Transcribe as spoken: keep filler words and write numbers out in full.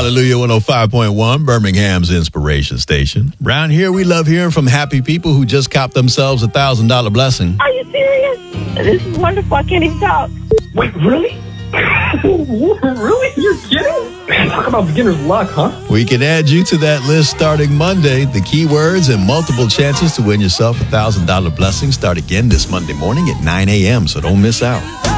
Hallelujah one oh five point one, Birmingham's inspiration station. Around here, we love hearing from happy people who just copped themselves a one thousand dollars blessing. Are you serious? This is wonderful. I can't even talk. Wait, really? Really? You're kidding? Man, talk about beginner's luck, huh? We can add you to that list starting Monday. The keywords and multiple chances to win yourself a one thousand dollars blessing start again this Monday morning at nine a.m., so don't miss out.